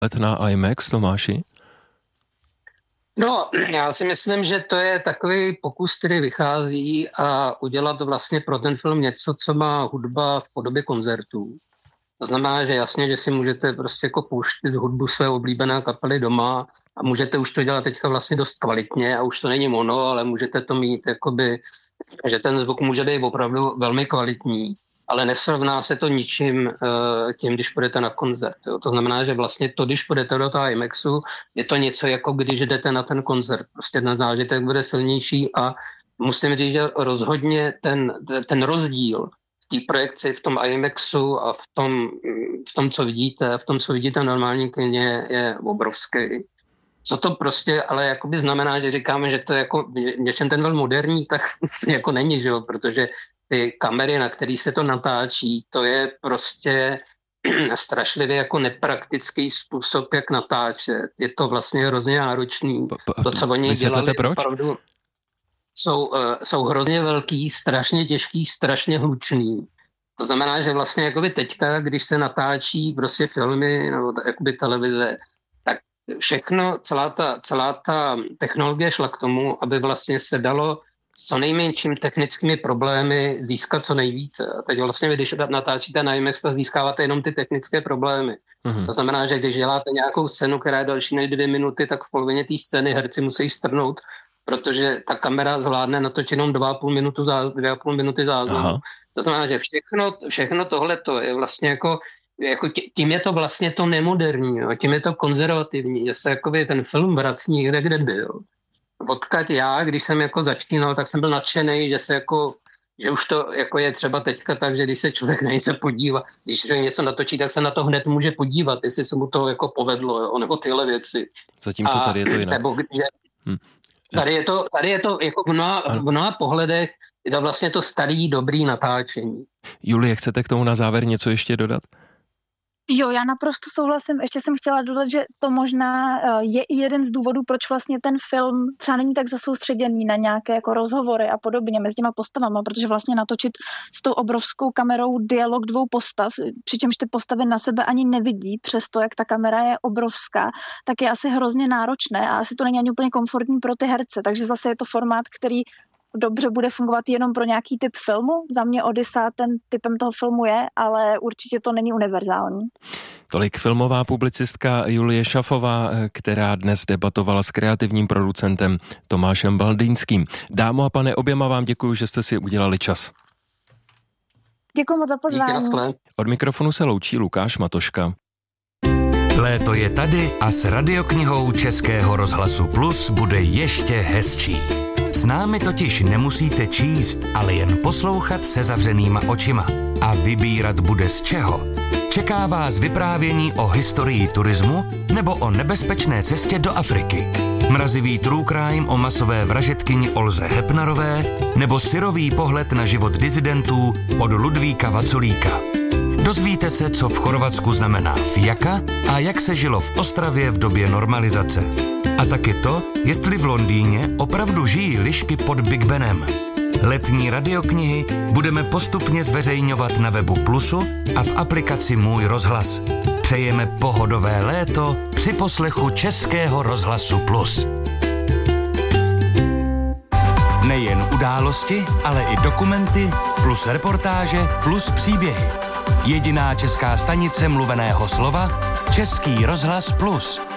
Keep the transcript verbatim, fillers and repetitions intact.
let na IMAX, Tomáši? No, já si myslím, že to je takový pokus, který vychází a udělat vlastně pro ten film něco, co má hudba v podobě koncertů. To znamená, že jasně, že si můžete prostě jako pouštět hudbu své oblíbené kapely doma a můžete už to dělat teďka vlastně dost kvalitně a už to není mono, ale můžete to mít jakoby, že ten zvuk může být opravdu velmi kvalitní, ale nesrovná se to ničím tím, když půjdete na koncert. Jo. To znamená, že vlastně to, když půjdete do toho IMAXu, je to něco jako když jdete na ten koncert. Prostě ten zážitek bude silnější a musím říct, že rozhodně ten, ten rozdíl v té projekci v tom IMAXu a v tom, v tom, co vidíte, v tom, co vidíte v normální kině, je obrovský. Co to prostě ale jakoby znamená, že říkáme, že to je jako něčem ten velmi moderní, tak jako není, že jo, protože ty kamery, na který se to natáčí, to je prostě strašlivě jako nepraktický způsob, jak natáčet. Je to vlastně hrozně náročný. To, co oni dělali, opravdu jsou, uh, jsou hrozně velký, strašně těžký, strašně hlučný. To znamená, že vlastně jakoby teďka, když se natáčí prostě filmy nebo jakoby televize, tak všechno, celá ta, celá ta technologie šla k tomu, aby vlastně se dalo co nejmenším technickými problémy získat co nejvíce. A teď vlastně vy, když natáčíte na IMAX, tak získáváte jenom ty technické problémy. Mm-hmm. To znamená, že když děláte nějakou scénu, která je další než dvě minuty, tak v polovině té scény herci musí strnout, protože ta kamera zvládne natočit jenom dva a půl minuty záznamu. Dvě a půl minuty záznamu. To znamená, že všechno, všechno tohleto je vlastně jako, jako tím je to vlastně to nemoderní, jo? Tím je to konzervativní, že se jakoby ten film vrací někde, kde byl. Odkud já, když jsem jako začínal, tak jsem byl nadšený, že se jako, že už to jako je třeba teďka tak, že když se člověk na něco podívá, když něco natočí, tak se na to hned může podívat, jestli se mu to jako povedlo, jo, nebo tyhle věci. Zatímco tady je to jinak. Nebo že, hmm. tady, je to, tady je to jako v mnoha, v mnoha pohledech, je to vlastně to starý, dobrý natáčení. Julie, chcete k tomu na závěr něco ještě dodat? Jo, já naprosto souhlasím. Ještě jsem chtěla dodat, že to možná je i jeden z důvodů, proč vlastně ten film třeba není tak zasoustředěný na nějaké jako rozhovory a podobně mezi těma postavama, protože vlastně natočit s tou obrovskou kamerou dialog dvou postav, přičemž ty postavy na sebe ani nevidí, přesto jak ta kamera je obrovská, tak je asi hrozně náročné a asi to není ani úplně komfortní pro ty herce, takže zase je to formát, který dobře bude fungovat jenom pro nějaký typ filmu. Za mě Odyssea ten typem toho filmu je, ale určitě to není univerzální. Tolik filmová publicistka Julie Šafová, která dnes debatovala s kreativním producentem Tomášem Baldýnským. Dámo a pane, oběma vám děkuji, že jste si udělali čas. Děkuji moc za pozvání. Od mikrofonu se loučí Lukáš Matoška. Léto je tady a s radioknihou Českého rozhlasu Plus bude ještě hezčí. S námi totiž nemusíte číst, ale jen poslouchat se zavřenýma očima. A vybírat bude z čeho. Čeká vás vyprávění o historii turismu nebo o nebezpečné cestě do Afriky. Mrazivý true crime o masové vražedkyni Olze Hepnarové nebo syrový pohled na život disidentů od Ludvíka Vaculíka. Dozvíte se, co v Chorvatsku znamená fiaka a jak se žilo v Ostravě v době normalizace. A taky to, jestli v Londýně opravdu žijí lišky pod Big Benem. Letní radioknihy budeme postupně zveřejňovat na webu Plusu a v aplikaci Můj rozhlas. Přejeme pohodové léto při poslechu Českého rozhlasu Plus. Nejen události, ale i dokumenty, plus reportáže, plus příběhy. Jediná česká stanice mluveného slova, Český rozhlas Plus.